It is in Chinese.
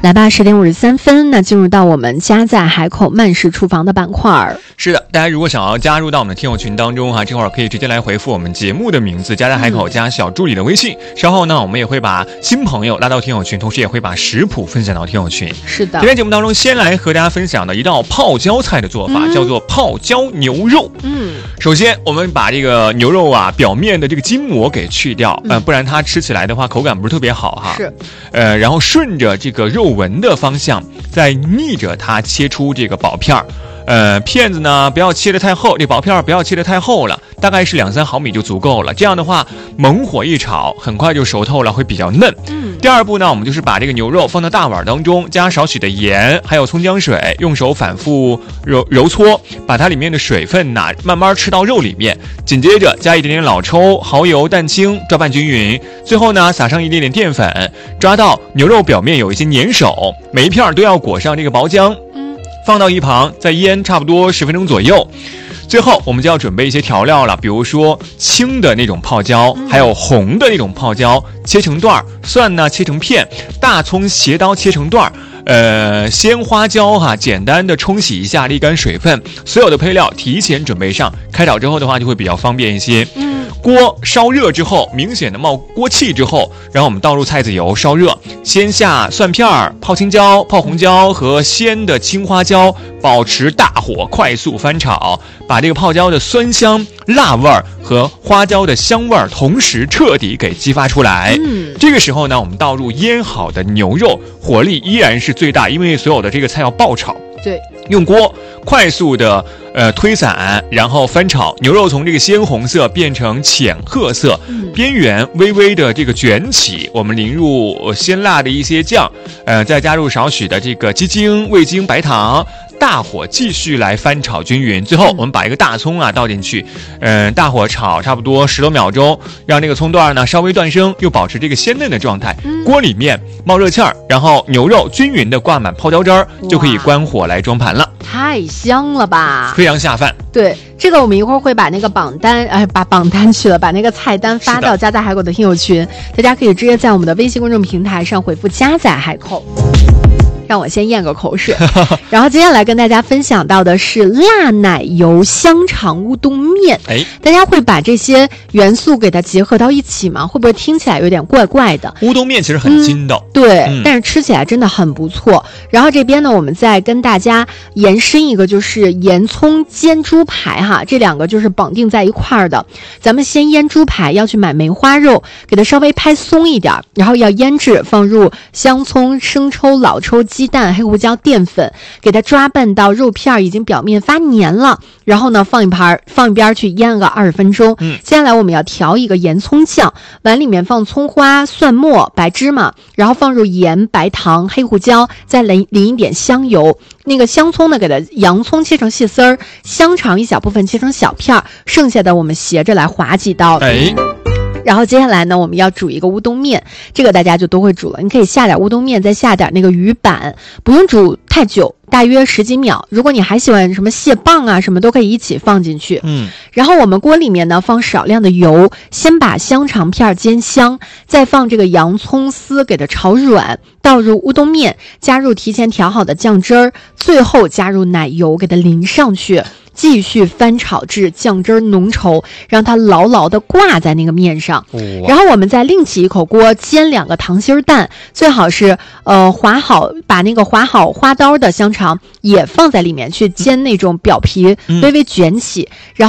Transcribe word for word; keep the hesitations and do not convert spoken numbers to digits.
来吧，十点五十三分，那进入到我们家在海口慢食厨房的板块。 是的，大家如果想要加入到我们的听友群当中哈，这会儿可以直接来回复我们节目的名字，家在海口加小助理的微信。嗯、稍后呢，我们也会把新朋友拉到听友群，同时也会把食谱分享到听友群。 是的， 今天节目当中，先来和大家分享的一道泡椒菜的做法，嗯、叫做泡椒牛肉。嗯，首先我们把这个牛肉啊表面的这个筋膜给去掉，嗯、呃，不然它吃起来的话口感不是特别好哈。 是， 呃，然后顺着这个肉纹的方向，再逆着它切出这个薄片儿。呃，片子呢不要切得太厚，这薄片不要切得太厚了，大概是两三毫米就足够了。这样的话，猛火一炒，很快就熟透了，会比较嫩。嗯。第二步呢，我们就是把这个牛肉放到大碗当中，加少许的盐，还有葱姜水，用手反复揉揉搓，把它里面的水分呐慢慢吃到肉里面。紧接着加一点点老抽、蚝油、蛋清，抓拌均匀。最后呢，撒上一点点淀粉，抓到牛肉表面有一些粘手，每一片都要裹上这个薄浆。放到一旁，再腌差不多十分钟左右。最后我们就要准备一些调料了，比如说青的那种泡椒，还有红的那种泡椒，切成段，蒜呢切成片，大葱斜刀切成段。呃，鲜花椒哈，简单的冲洗一下，沥干水分。所有的配料提前准备上，开炒之后的话就会比较方便一些。嗯，锅烧热之后，明显的冒锅气之后，然后我们倒入菜籽油烧热，先下蒜片、泡青椒、泡红椒和鲜的青花椒，保持大火快速翻炒，把这个泡椒的酸香、辣味和花椒的香味同时彻底给激发出来。嗯，这个时候呢，我们倒入腌好的牛肉，火力依然是最大，因为所有的这个菜要爆炒。 对， 用锅快速的呃推散，然后翻炒，牛肉从这个鲜红色变成浅褐色，嗯、边缘微微的这个卷起。我们淋入、呃、鲜辣的一些酱，呃，再加入少许的这个鸡精、味精、白糖。大火继续来翻炒均匀，最后我们把一个大葱啊倒进去，嗯、呃，大火炒差不多十多秒钟，让这个葱段呢稍微断生，又保持这个鲜嫩的状态。嗯、锅里面冒热气儿，然后牛肉均匀的挂满泡椒汁儿，就可以关火来装盘了。 太香了吧， 非常下饭。 对，这个我们一会儿会把那个榜单，哎，把榜单去了，把那个菜单发到家在海口的听友群，大家可以直接在我们的微信公众平台上回复家在海口。让我先咽个口水。然后接下来跟大家分享到的是辣奶油香肠乌冬面。哎，大家会把这些元素给它结合到一起吗？会不会听起来有点怪怪的？ 乌冬面其实很筋道、 嗯、对、嗯、但是吃起来真的很不错。然后这边呢，我们再跟大家延伸一个，就是盐葱煎猪排哈，这两个就是绑定在一块儿的。咱们先腌猪排，要去买梅花肉，给它稍微拍松一点，然后要腌制，放入香葱、生抽、老抽、鸡蛋、黑胡椒、淀粉，给它抓拌到肉片已经表面发黏了，然后呢放一盘放一边去腌个二十分钟。嗯，接下来我们要调一个盐葱酱，碗里面放葱花、蒜末、白芝麻，然后放入盐、白糖、黑胡椒，再淋淋一点香油。那个香葱呢，给它洋葱切成细丝儿，香肠一小部分切成小片，剩下的我们斜着来划几刀。哎。然后接下来呢，我们要煮一个乌冬面，这个大家就都会煮了。你可以下点乌冬面，再下点那个鱼板，不用煮太久，大约十几秒。如果你还喜欢什么蟹棒啊什么，都可以一起放进去。嗯，然后我们锅里面呢放少量的油，先把香肠片煎香，再放这个洋葱丝给它炒软，倒入乌冬面，加入提前调好的酱汁儿，最后加入奶油给它淋上去。继续翻炒至酱汁浓稠，让它牢牢地挂在那个面上。然后我们再另起一口锅，煎两个溏心蛋，最好是呃划好，把那个划好花刀的香肠也放在里面去煎，那种表皮微微卷起，然后